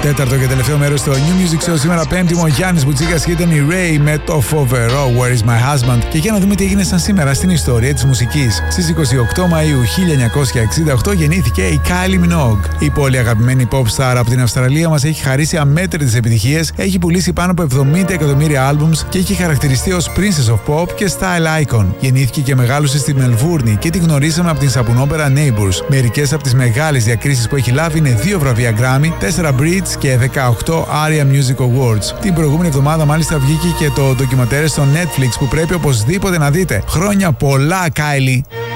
Τέταρτο και τελευταίο μέρος στο New Music Show. Σήμερα Πέμπτη, ο Γιάννης Μπουτσίκας και ήταν η Ray με το φοβερό Where is my husband. Και για να δούμε τι έγινε σαν σήμερα στην ιστορία της μουσικής. Στις 28 Μαΐου 1968 γεννήθηκε η Kylie Minogue. Η πολύ αγαπημένη pop star από την Αυστραλία μας έχει χαρίσει αμέτρητες επιτυχίες, έχει πουλήσει πάνω από 70 εκατομμύρια albums και έχει χαρακτηριστεί ως Princess of Pop και Style Icon. Γεννήθηκε και μεγάλωσε στη Μελβούρνη και τη γνωρίσαμε από την σαπουνόπερα Neighbours. Μερικές από τις μεγάλες διακρίσεις που έχει λάβει είναι 2 βραβεία Grammy, 4 Brits και 18 ARIA Music Awards. Την προηγούμενη εβδομάδα μάλιστα βγήκε και το ντοκιμαντέρ στο Netflix που πρέπει οπωσδήποτε να δείτε. Χρόνια πολλά, Kylie!